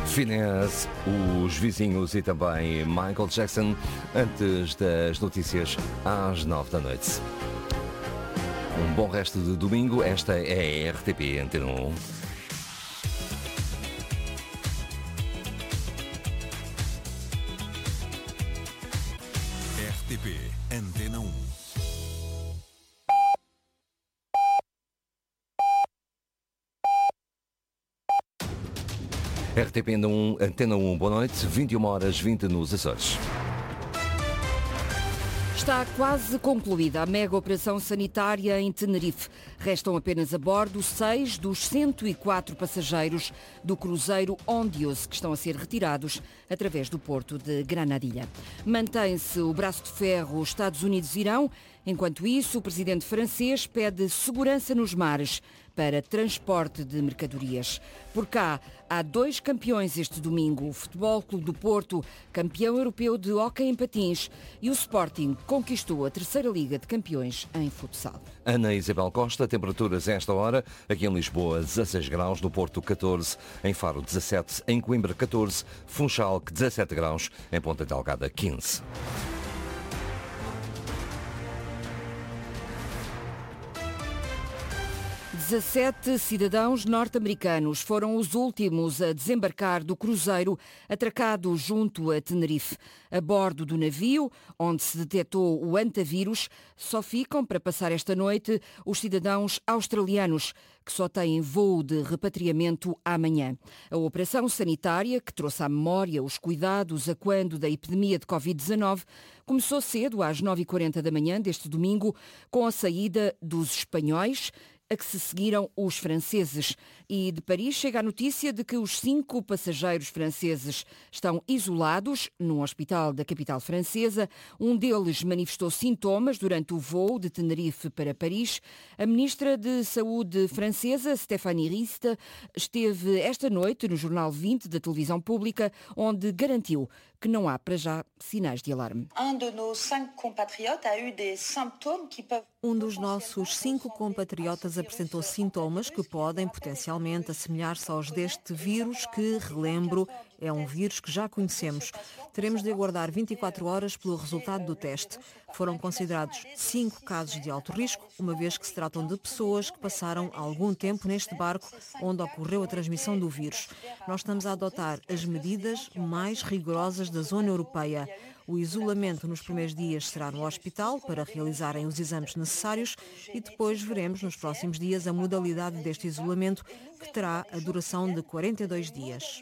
Finesse, os vizinhos e também Michael Jackson, antes das notícias às 9 da noite. Um bom resto de domingo. Esta é a RTP Antena 1. RTP Antena 1. RTP Antena 1, boa noite, 21h20 nos Açores. Está quase concluída a mega operação sanitária em Tenerife. Restam apenas a bordo 6 dos 104 passageiros do cruzeiro Ondios, que estão a ser retirados através do porto de Granadilha. Mantém-se o braço de ferro Estados Unidos-Irão. Enquanto isso, o presidente francês pede segurança nos mares para transporte de mercadorias. Por cá, há 2 campeões este domingo. O Futebol Clube do Porto, campeão europeu de hóquei em patins, e o Sporting conquistou a 3ª Liga de Campeões em futsal. Ana Isabel Costa, temperaturas a esta hora, aqui em Lisboa 16 graus, no Porto 14, em Faro 17, em Coimbra 14, Funchal 17 graus, em Ponta Delgada 15. Dezessete cidadãos norte-americanos foram os últimos a desembarcar do cruzeiro atracado junto a Tenerife. A bordo do navio, onde se detectou o antavírus, só ficam para passar esta noite os cidadãos australianos, que só têm voo de repatriamento amanhã. A operação sanitária, que trouxe à memória os cuidados a quando da epidemia de Covid-19, começou cedo, às 9h40 da manhã deste domingo, com a saída dos espanhóis, a que se seguiram os franceses. E de Paris chega a notícia de que os 5 passageiros franceses estão isolados num hospital da capital francesa. Um deles manifestou sintomas durante o voo de Tenerife para Paris. A ministra de Saúde francesa, Stéphanie Rist, esteve esta noite no Jornal 20 da televisão pública, onde garantiu que não há para já sinais de alarme. Um dos nossos 5 compatriotas apresentou sintomas que podem potencialmente assemelhar-se aos deste vírus, que, relembro, é um vírus que já conhecemos. Teremos de aguardar 24 horas pelo resultado do teste. Foram considerados 5 casos de alto risco, uma vez que se tratam de pessoas que passaram algum tempo neste barco onde ocorreu a transmissão do vírus. Nós estamos a adotar as medidas mais rigorosas da zona europeia. O isolamento nos primeiros dias será no hospital para realizarem os exames necessários e depois veremos nos próximos dias a modalidade deste isolamento, que terá a duração de 42 dias.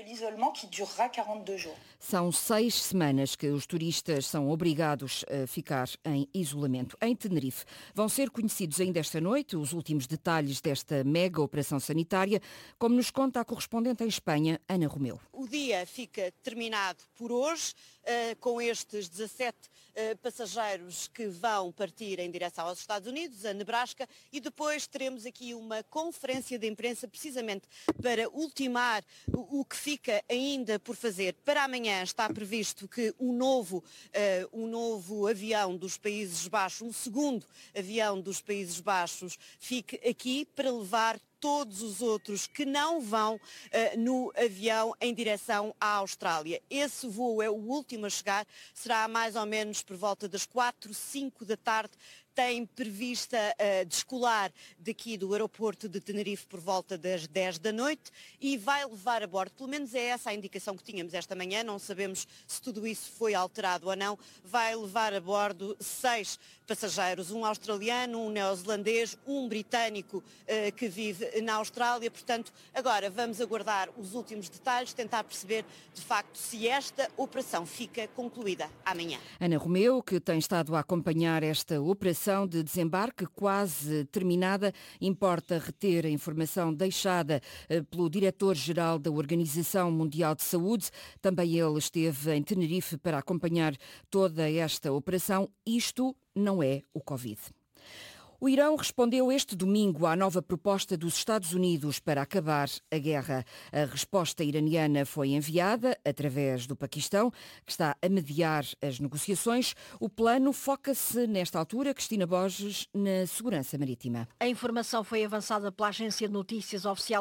São 6 semanas que os turistas são obrigados a ficar em isolamento. Em Tenerife vão ser conhecidos ainda esta noite os últimos detalhes desta mega operação sanitária, como nos conta a correspondente em Espanha, Ana Romeu. O dia fica terminado por hoje, com estes 17 passageiros que vão partir em direção aos Estados Unidos, a Nebraska, e depois teremos aqui uma conferência de imprensa precisamente para ultimar o que fica ainda por fazer. Para amanhã está previsto que um novo avião dos Países Baixos, um segundo avião dos Países Baixos, fique aqui para levar todos os outros que não vão no avião em direção à Austrália. Esse voo é o último a chegar, será mais ou menos por volta das 4, 5 da tarde. Tem prevista descolar daqui do aeroporto de Tenerife por volta das 10 da noite e vai levar a bordo, pelo menos é essa a indicação que tínhamos esta manhã, não sabemos se tudo isso foi alterado ou não, vai levar a bordo 6 passageiros, um australiano, um neozelandês, um britânico que vive na Austrália. Portanto, agora vamos aguardar os últimos detalhes, tentar perceber de facto se esta operação fica concluída amanhã. Ana Romeu, que tem estado a acompanhar esta operação de desembarque quase terminada, importa reter a informação deixada pelo diretor-geral da Organização Mundial de Saúde. Também ele esteve em Tenerife para acompanhar toda esta operação. Isto não é o Covid. O Irão respondeu este domingo à nova proposta dos Estados Unidos para acabar a guerra. A resposta iraniana foi enviada através do Paquistão, que está a mediar as negociações. O plano foca-se, nesta altura, Cristina Borges, na segurança marítima. A informação foi avançada pela agência de notícias oficial